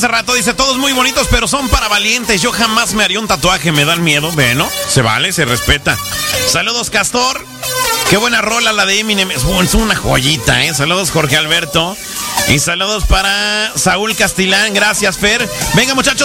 Hace rato dice, todos muy bonitos, pero son para valientes. Yo jamás me haría un tatuaje, me dan miedo. Bueno, se vale, se respeta. Saludos, Castor. Qué buena rola la de Eminem. Es una joyita, ¿eh? Saludos, Jorge Alberto. Y saludos para Saúl Castilán. Gracias, Fer. Venga, muchachos.